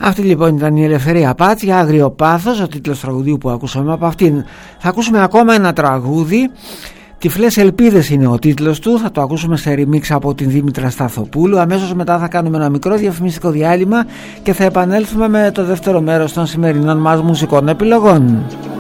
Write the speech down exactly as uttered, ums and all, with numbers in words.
Αυτή λοιπόν ήταν η Ελευθερία Πάτσια, Άγριο Πάθος, ο τίτλος τραγουδίου που ακούσαμε από αυτήν. Θα ακούσουμε ακόμα ένα τραγούδι, Τυφλές Ελπίδες είναι ο τίτλος του, θα το ακούσουμε σε remix από την Δήμητρα Σταθοπούλου. Αμέσως μετά θα κάνουμε ένα μικρό διαφημιστικό διάλειμμα και θα επανέλθουμε με το δεύτερο μέρος των σημερινών μας μουσικών επιλογών.